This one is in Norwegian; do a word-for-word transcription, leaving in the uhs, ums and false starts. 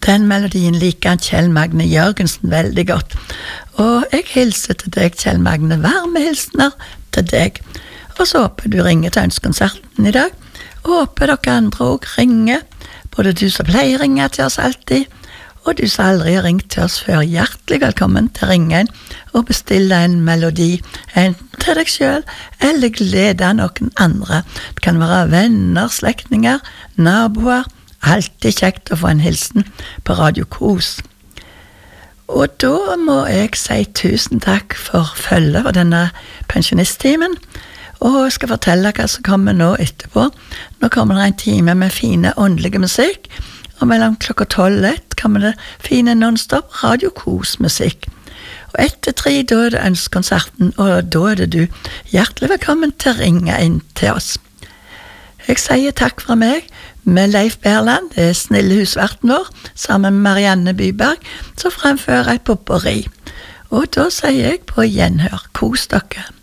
Den melodien liker Kjell Magne Jørgensen veldig godt. Og jeg hilser til deg, Kjell Magne, varme hilsner til deg. Og så håper du ringer til Ønskonserten i dag. Og håper dere andre også ringer. Både du som pleier ringe til oss alltid, og du som aldri har ringt til oss før. Hjertelig velkommen til ringen og bestille en melodi, enten til deg selv, eller glede noen andre. Det kan være venner, slektninger, naboer. Alltid kjekt å få en hilsen på Radio Kos. Og da må jeg si tusen takk for følge for denne pensjonisttimen, og jeg skal fortelle hva som kommer nå etterpå. Nå kommer det en time med fine åndelige musikk, og mellom klokka tolv og ett kommer det fine non-stop Radio Kos-musikk. Og etter tre, da er det Ønskonserten, og da er det du hjertelig velkommen til å ringe inn til oss. Jeg sier takk fra meg, med Leif Berland, det er snille husverten vår, sammen med Marianne Byberg, som fremfører et popperi. Og da sier jeg på gjenhør, kos dere.